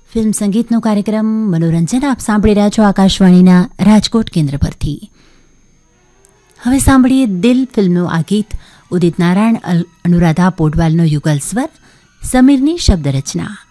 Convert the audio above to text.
Film સંગીતનો કાર્યક્રમ મનોરંજન આપ સાંભળી રહ્યા છો આકાશવાણીના રાજકોટ કેન્દ્ર પરથી. હવે સાંભળીએ દિલ ફિલ્મનું આ ગીત. ઉદિત નારાયણ, અનુરાધા પોડવાલનો યુગલ સ્વર, સમીરની શબ્દ રચના.